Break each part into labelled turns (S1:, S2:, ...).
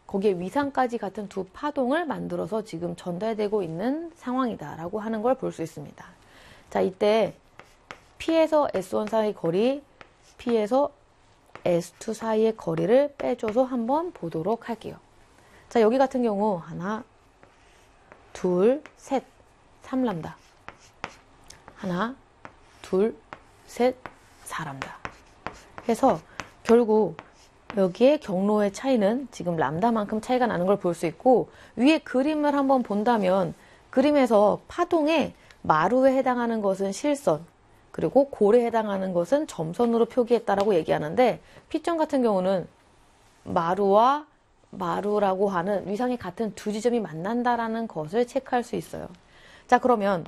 S1: 거기에 위상까지 같은 두 파동을 만들어서 지금 전달되고 있는 상황이다라고 하는 걸 볼 수 있습니다. 자, 이때 P에서 S1 사이 거리, P에서 S2 사이의 거리를 빼줘서 한번 보도록 할게요. 자, 여기 같은 경우 하나, 둘, 셋, 3람다. 하나, 둘, 셋, 4람다. 해서 결국 여기에 경로의 차이는 지금 람다만큼 차이가 나는 걸 볼 수 있고, 위에 그림을 한번 본다면 그림에서 파동의 마루에 해당하는 것은 실선, 그리고 골에 해당하는 것은 점선으로 표기했다라고 얘기하는데, P점 같은 경우는 마루와 마루라고 하는 위상이 같은 두 지점이 만난다라는 것을 체크할 수 있어요. 자, 그러면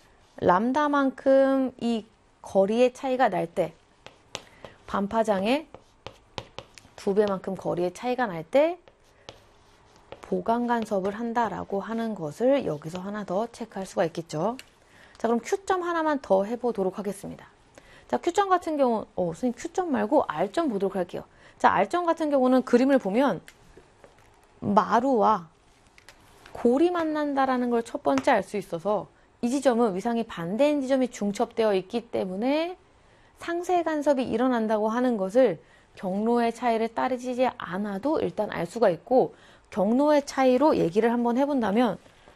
S1: 람다만큼 이 거리의 차이가 날 때, 반파장의 2배만큼 거리의 차이가 날 때 보강 간섭을 한다라고 하는 것을 여기서 하나 더 체크할 수가 있겠죠. 자, 그럼 Q점 하나만 더 해보도록 하겠습니다. 자, Q점 같은 경우, 선생님 Q점 말고 R점 보도록 할게요. 자, R점 같은 경우는 그림을 보면 마루와 골이 만난다라는 걸 첫 번째 알 수 있어서, 이 지점은 위상이 반대인 지점이 중첩되어 있기 때문에 상세 간섭이 일어난다고 하는 것을 경로의 차이를 따지지 않아도 일단 알 수가 있고, 경로의 차이로 얘기를 한번 해본다면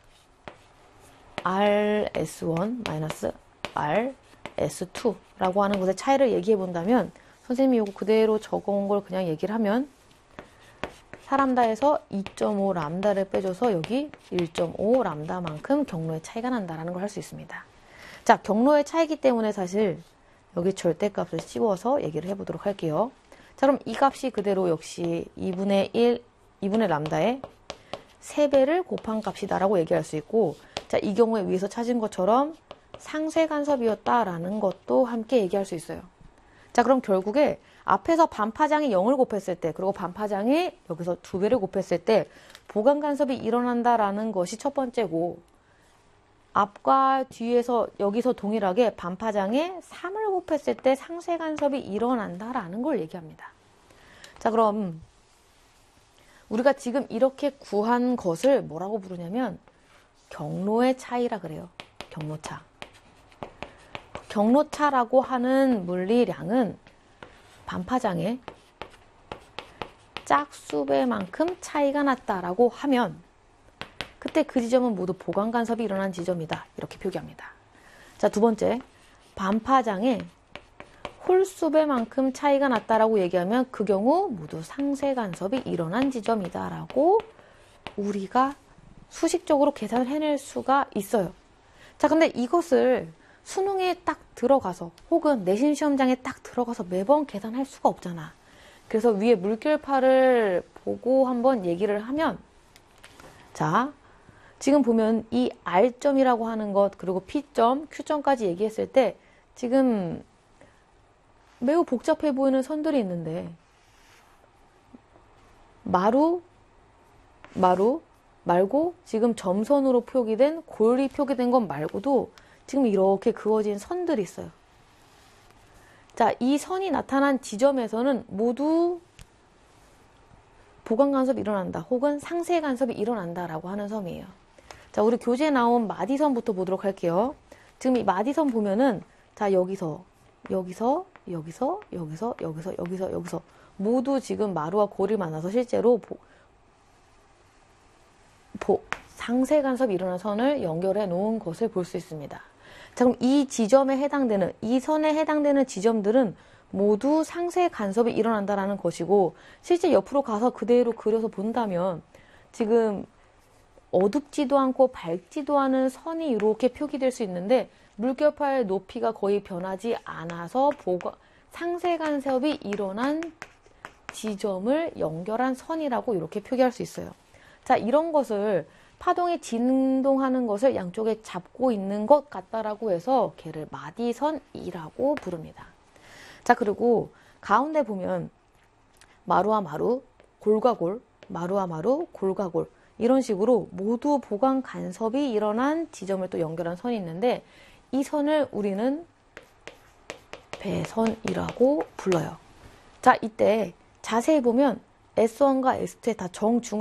S1: RS1 RS2라고 하는 것의 차이를 얘기해 본다면, 선생님이 이거 그대로 적어온 걸 그냥 얘기를 하면 4람다에서 2.5 람다를 빼줘서 여기 1.5 람다만큼 경로의 차이가 난다라는 걸 할 수 있습니다. 자, 경로의 차이기 때문에 사실 여기 절대값을 씌워서 얘기를 해보도록 할게요. 자, 그럼 이 값이 그대로 역시 2분의 1, 2분의 람다의 3배를 곱한 값이다라고 얘기할 수 있고, 자, 이 경우에 위에서 찾은 것처럼 상쇄 간섭이었다라는 것도 함께 얘기할 수 있어요. 자, 그럼 결국에 앞에서 반파장이 0을 곱했을 때, 그리고 반파장이 여기서 2배를 곱했을 때 보강 간섭이 일어난다라는 것이 첫 번째고, 앞과 뒤에서 여기서 동일하게 반파장에 3을 곱했을 때 상쇄 간섭이 일어난다라는 걸 얘기합니다. 자, 그럼 우리가 지금 이렇게 구한 것을 뭐라고 부르냐면 경로의 차이라 그래요. 경로차. 경로차라고 하는 물리량은 반파장의 짝수배만큼 차이가 났다라고 하면 그때 그 지점은 모두 보강 간섭이 일어난 지점이다, 이렇게 표기합니다. 자, 두 번째, 반파장의 홀수배만큼 차이가 났다라고 얘기하면 그 경우 모두 상쇄 간섭이 일어난 지점이다라고 우리가 수식적으로 계산을 해낼 수가 있어요. 자, 근데 이것을 수능에 딱 들어가서 혹은 내신 시험장에 딱 들어가서 매번 계산할 수가 없잖아. 그래서 위에 물결파를 보고 한번 얘기를 하면, 자, 지금 보면 이 R점이라고 하는 것, 그리고 P점, Q점까지 얘기했을 때 지금 매우 복잡해 보이는 선들이 있는데, 마루 말고 지금 점선으로 표기된, 골이 표기된 것 말고도 지금 이렇게 그어진 선들이 있어요. 자, 이 선이 나타난 지점에서는 모두 보강 간섭이 일어난다, 혹은 상쇄 간섭이 일어난다라고 하는 섬이에요. 자, 우리 교재에 나온 마디선부터 보도록 할게요. 지금 이 마디선 보면은, 자, 여기서 모두 지금 마루와 골이 만나서 실제로 상쇄 간섭이 일어난 선을 연결해 놓은 것을 볼 수 있습니다. 자, 그럼 이 지점에 해당되는, 이 선에 해당되는 지점들은 모두 상쇄 간섭이 일어난다라는 것이고, 실제 옆으로 가서 그대로 그려서 본다면 지금 어둡지도 않고 밝지도 않은 선이 이렇게 표기될 수 있는데, 물결파의 높이가 거의 변하지 않아서 상쇄 간섭이 일어난 지점을 연결한 선이라고 이렇게 표기할 수 있어요. 자, 이런 것을 파동이 진동하는 것을 양쪽에 잡고 있는 것 같다라고 해서 걔를 마디선이라고 부릅니다. 자, 그리고 가운데 보면 마루와 마루, 골과 골, 마루와 마루, 골과 골, 이런 식으로 모두 보강 간섭이 일어난 지점을 또 연결한 선이 있는데, 이 선을 우리는 배선이라고 불러요. 자, 이때 자세히 보면 S1과 S2에 다 정중앙